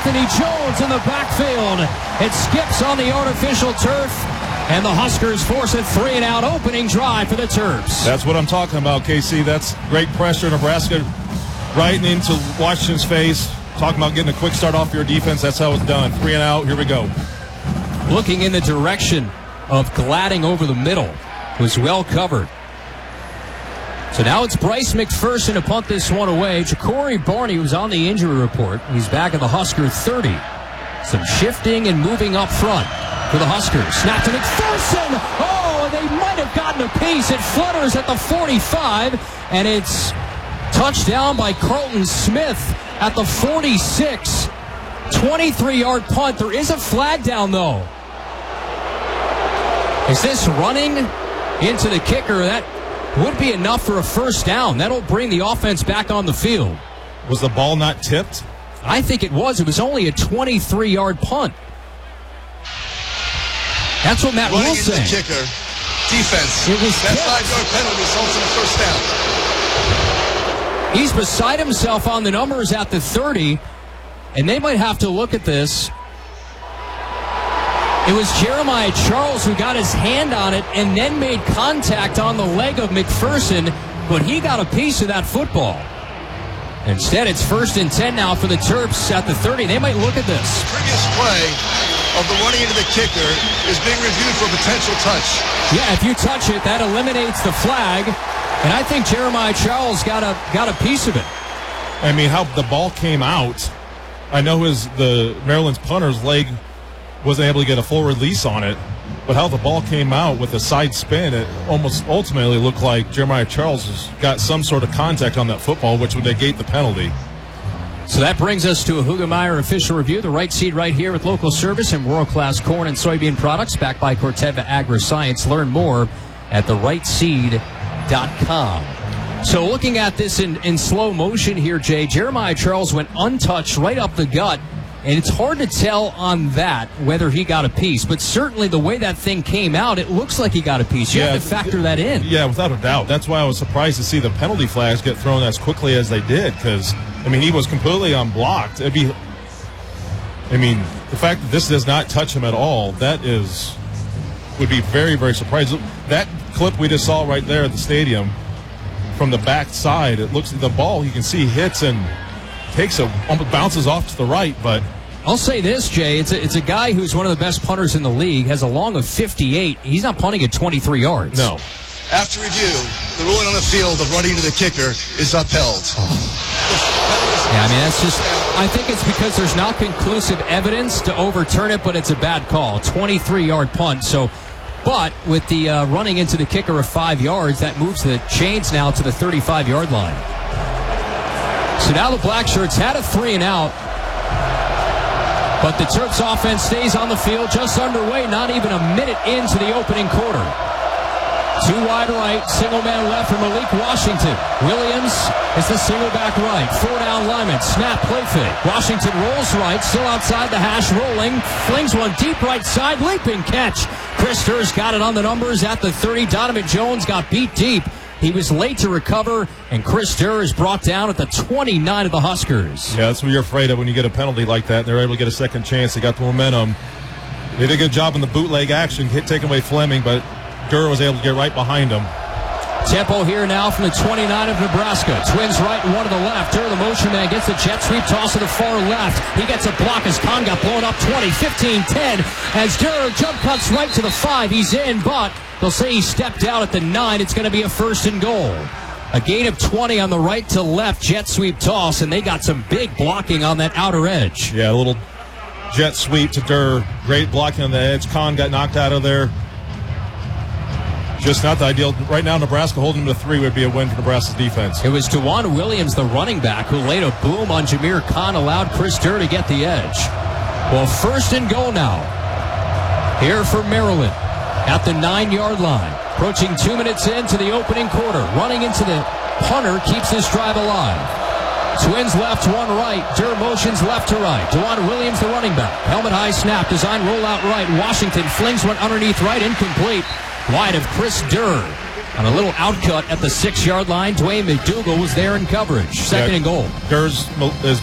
Anthony Jones in the backfield. It skips on the artificial turf, and the Huskers force a 3-and-out opening drive for the Terps. That's what I'm talking about, KC. That's great pressure. Nebraska right into Washington's face. Talking about getting a quick start off your defense. That's how it's done. 3-and-out. Here we go. Looking in the direction of Gladding over the middle. Was well covered. So now it's Bryce McPherson to punt this one away. Ja'Cory Barney was on the injury report. He's back at the Husker 30. Some shifting and moving up front for the Huskers. Snap to McPherson. Oh, they might have gotten a piece. It flutters at the 45, and it's touchdown by Carlton Smith at the 46. 23-yard punt. There is a flag down, though. Is this running into the kicker? That would be enough for a first down. That'll bring the offense back on the field. Was the ball not tipped? I think it was. It was only a 23-yard punt. That's what Matt Rule said. Running into the kicker. Defense. It was that 5-yard penalty results in a first down. He's beside himself on the numbers at the 30, and they might have to look at this. It was Jeremiah Charles who got his hand on it and then made contact on the leg of McPherson, but he got a piece of that football. Instead, it's 1st and 10 now for the Terps at the 30. They might look at this. The previous play of the running into the kicker is being reviewed for potential touch. Yeah, if you touch it, that eliminates the flag, and I think Jeremiah Charles got a piece of it. I mean, how the ball came out. I know the Maryland's punter's leg wasn't able to get a full release on it, but how the ball came out with a side spin, it almost ultimately looked like Jeremiah Charles has got some sort of contact on that football, which would negate the penalty. So that brings us to a Hugemeyer official review. The right seed right here with local service and world-class corn and soybean products backed by Corteva Agri-Science. Learn more at therightseed.com. So looking at this in slow motion here, Jay, Jeremiah Charles went untouched right up the gut. And it's hard to tell on that whether he got a piece, but certainly the way that thing came out, it looks like he got a piece. You have to factor that in. Yeah, without a doubt. That's why I was surprised to see the penalty flags get thrown as quickly as they did, because, I mean, he was completely unblocked. The fact that this does not touch him at all, would be very, very surprising. That clip we just saw right there at the stadium from the back side, it looks like the ball, you can see hits and bounces off to the right, but I'll say this, Jay. It's a guy who's one of the best punters in the league, has a long of 58. He's not punting at 23 yards. No. After review, the ruling on the field of running to the kicker is upheld. Yeah, I mean, that's just, I think it's because there's not conclusive evidence to overturn it, but it's a bad call. 23-yard punt. So, but with the running into the kicker of 5 yards, that moves the chains now to the 35-yard line. So now the Blackshirts had a 3-and-out, but the Terps offense stays on the field, just underway, not even a minute into the opening quarter. 2 wide right, single man left for Malik Washington. Williams is the single back right. 4 down lineman, snap, play fake. Washington rolls right, still outside the hash, rolling, flings one deep right side, leaping catch. Chris Durr's got it on the numbers at the 30. Donovan Jones got beat deep. He was late to recover, and Chris Durr is brought down at the 29 of the Huskers. Yeah, that's what you're afraid of when you get a penalty like that. They're able to get a second chance. They got the momentum. They did a good job in the bootleg action, taking away Fleming, but Durr was able to get right behind him. Tempo here now from the 29 of Nebraska. Twins right and one to the left. Durr, the motion man, gets a jet sweep toss to the far left. He gets a block as Kahn got blown up 20, 15, 10. As Durr jump cuts right to the 5. He's in, but they'll say he stepped out at the 9. It's going to be a 1st and goal. A gain of 20 on the right to left jet sweep toss, and they got some big blocking on that outer edge. Yeah, a little jet sweep to Durr. Great blocking on the edge. Kahn got knocked out of there. Just not the ideal. Right now, Nebraska holding them to 3 would be a win for Nebraska's defense. It was DeJuan Williams, the running back, who laid a boom on Jameer Kahn, allowed Chris Durr to get the edge. Well, 1st and goal now. Here for Maryland at the 9-yard line. Approaching 2 minutes into the opening quarter. Running into the punter keeps this drive alive. Twins left, one right. Durr motions left to right. DeJuan Williams, the running back. Helmet high snap. Design rollout right. Washington flings one underneath right. Incomplete. Wide of Chris Durr. On a little outcut at the 6-yard line. Dwayne McDougal was there in coverage. 2nd and goal. Durr's